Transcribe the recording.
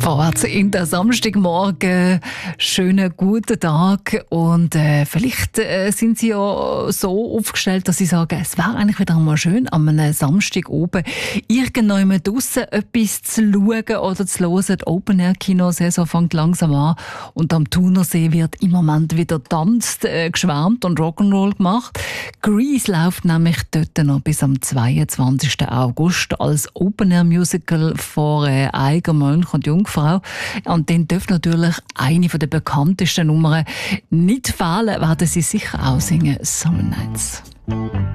Vorwärts in der Samstagmorgen. Schönen guten Tag. Und vielleicht sind Sie ja so aufgestellt, dass Sie sagen, es wäre eigentlich wieder mal schön, an einem Samstag oben irgendjemand draussen etwas zu schauen oder zu hören. Die Open-Air-Kinosaison fängt langsam an und am Thunersee wird im Moment wieder tanzt, geschwärmt und Rock'n'Roll gemacht. Grease läuft nämlich dort noch bis am 22. August als Open-Air-Musical vor Eiger, Mönch und Jungfrau. Und dann dürfte natürlich eine der bekanntesten Nummern nicht fehlen, werden sie sicher auch singen, Summer Nights.